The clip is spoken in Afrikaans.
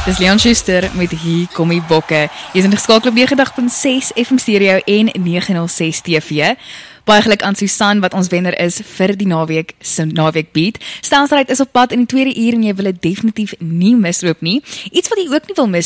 Dis Leon Schuster met Hier kom die bokke. Jy is ingeskakel op 90.6 FM Stereo en 906 TV. Baie geluk aan Susan wat ons wenner is vir die naweek se naweek beat. Stelsrijd is op pad in die tweede uur en jy wil dit definitief nie misloop nie. Iets wat jy ook nie wil mis